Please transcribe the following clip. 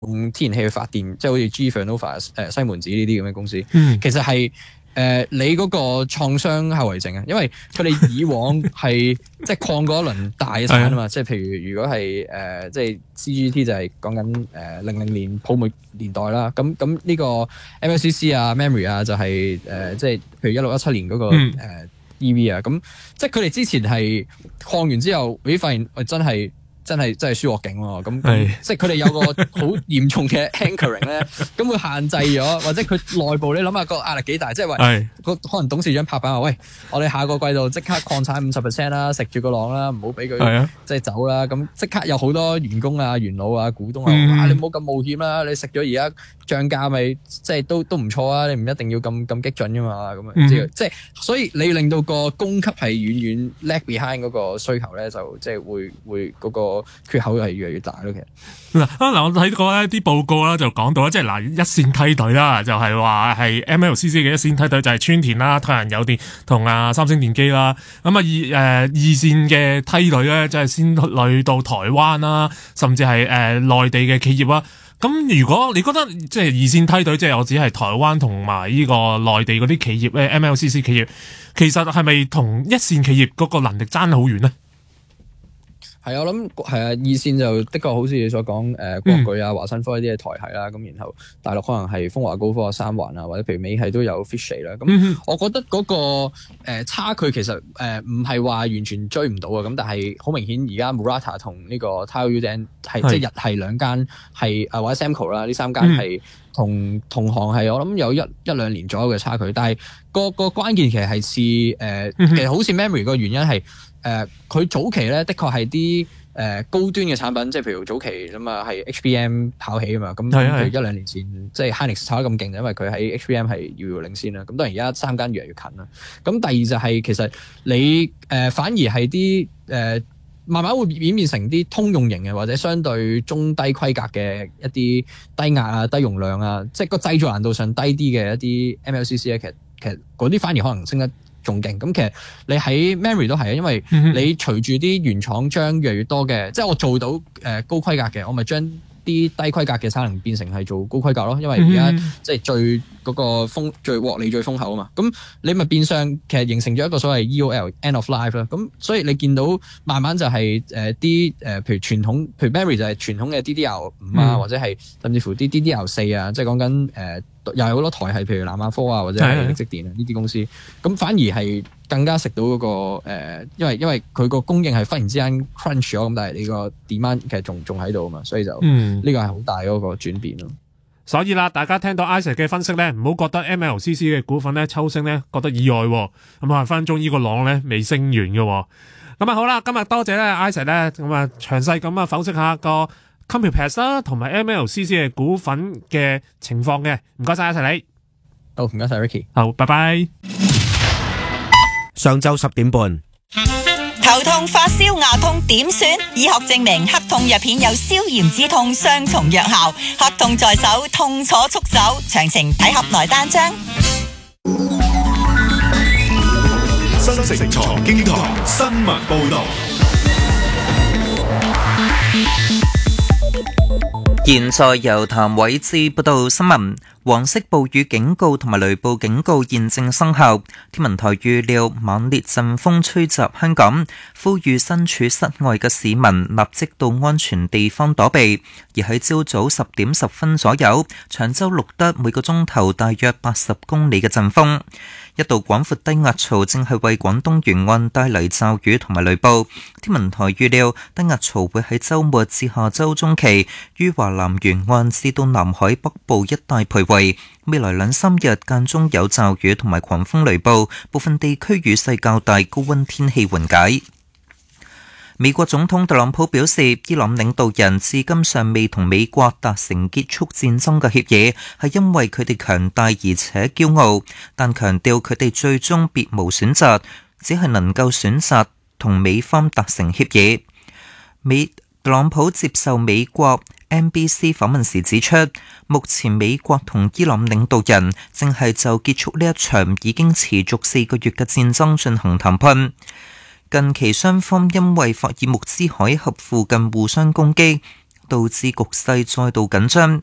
天然氣去發電，即係好似 GE Vernova 西門子呢啲咁嘅公司，其實係你嗰個創傷後遺症啊，因為佢哋以往係即係擴過一輪大產啊嘛，即係譬如如果係即係 CGT 就係講緊00年泡沫年代啦，咁呢個 MLCC 啊 Memory 啊就係即係譬如1617年嗰個EV 啊，咁即係佢哋之前係擴完之後，咦發現真係輸鑊勁喎，咁即係佢哋有個好嚴重嘅 anchoring 咧，咁會限制咗，或者佢內部你諗下個壓力幾大，即係話可能董事長拍板話，喂，我哋下個季度即刻擴產50% 啦，食住個浪啦，唔好俾佢即係走啦，咁即刻有好多員工啊、元老啊、股東啊，你唔好咁冒險啦，你食咗而家漲價咪即係都唔錯啊，你唔一定要咁激進噶嘛，咁即係所以你令到個供給係遠遠 lag behind 嗰個需求咧，就即係會嗰個缺口係越嚟越大咯。其實嗱，我睇過一啲報告啦，就講到即係嗱一線梯隊啦，就係話係 MLCC 嘅一線梯隊就係川田啦、太陽有電同三星電機啦。咁二線嘅梯隊咧，即係先去到台灣啦，甚至係內地嘅企業啦。咁如果你覺得即係二線梯隊，即係我指係台灣同埋呢個內地嗰啲企業咧 ，MLCC 企業，其實係咪同一線企業嗰個能力爭好遠呢？ 係我諗係啊，二線就的確好似你所講，國巨啊、華新科呢啲嘅台系啦，咁然後大陸可能係豐華高科、三環啊，或者譬如美系都有 Fishday 啦。咁我覺得嗰個差距其實唔係話完全追唔到啊。咁但係好明顯而家 Murata 同呢個 Taiyo Yuden 係即係日系兩間係或者 Samco 啦，呢三間係同行係我諗有一兩年左右嘅差距。但係個關鍵其實係其實好似 Memory 個原因係。佢早期咧，的確係啲高端嘅產品，即係譬如早期咁啊，係 HBM 跑起啊嘛。咁譬如一兩年前，即係 Hynix 炒得咁勁，因為佢喺 HBM 係遙遙領先啦。咁當然而家三間越嚟越近啦。咁第二就係其實你反而係啲慢慢會演變成啲通用型嘅，或者相對中低規格嘅一啲低壓啊、低容量啊，即係個製造難度上低啲嘅一啲 MLCC 咧，其實嗰啲反而可能升得仲勁。咁其實你喺 Memory 都係啊，因為你隨住啲原廠將越嚟越多嘅，即係我做到高規格嘅，我咪將啲低規格嘅產能變成係做高規格咯。因為而家即係最嗰個最獲利最豐厚啊嘛。咁你咪變相其實形成咗一個所謂 EOL end of life 啦。咁所以你見到慢慢就係啲譬如傳統，譬如 Memory 就係傳統嘅 DDR5啊，或者係甚至乎啲 DDR4啊，即係講緊又有好多台係譬如南亞科啊，或者係力積電啊呢啲公司，咁反而係更加食到嗰個因為佢個供應係忽然之間 crunch 咗，咁但係你個 demand 其實仲喺度啊嘛，所以就呢個係好大嗰個轉變咯。 所以啦，大家聽到 Isaac 嘅分析咧，唔好覺得 MLCC 嘅股份咧抽升咧覺得意外，咁啊分鐘呢個浪咧未升完嘅。咁啊好啦，今日多謝咧 Isaac 咧，咁啊詳細咁啊剖析下個Computex 啦，同埋 MLCC 嘅股份嘅情況嘅，唔該晒一齊你。 好，唔該晒 Ricky。 好，拜拜。 上晝10點半。 頭痛、發燒、牙痛點算？醫學證明黑痛藥片有消炎止痛雙重藥效，黑痛在手，痛楚速走。詳情睇盒內單張。 新城財經台新聞報道。 現在由譚偉志報道新聞。黃色暴雨警告同埋雷暴警告現正生效。天文台預料猛烈陣風吹襲香港，呼籲身處室外嘅市民立即到安全地方躲避。而喺朝早10點10分左右，長洲錄得每個鐘頭大約80公里嘅陣風。一道廣闊低壓槽正係為廣東沿岸帶嚟驟雨同埋雷暴。天文台預料低壓槽會喺週末至下週中期於華南沿岸至到南海北部一帶徘徊。未來2-3日間中有驟雨同埋狂風雷暴，部分地區雨勢較大，高溫天氣緩解。美國總統特朗普表示，伊朗領導人至今尚未同美國達成結束戰爭嘅協議，係因為佢哋強大而且驕傲，但強調佢哋最終別無選擇，只係能夠選擇同美方達成協議。特朗普接受美國 NBC 訪問時指出，目前美國同伊朗領導人正係就結束呢一場已經持續4個月嘅戰爭進行談判。近期雙方因為霍爾木茲海峽附近互相攻擊， 導致局勢再度緊張。